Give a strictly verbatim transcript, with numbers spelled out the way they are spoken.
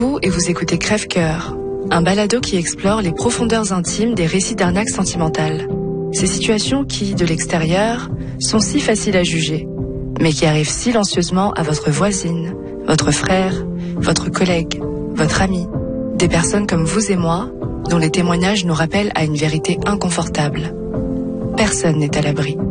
Vous et vous écoutez Crève-Cœur, un balado qui explore les profondeurs intimes des récits d'arnaque sentimentale. Ces situations qui, de l'extérieur, sont si faciles à juger, mais qui arrivent silencieusement à votre voisine, votre frère, votre collègue, votre ami, des personnes comme vous et moi, dont les témoignages nous rappellent à une vérité inconfortable. Personne n'est à l'abri.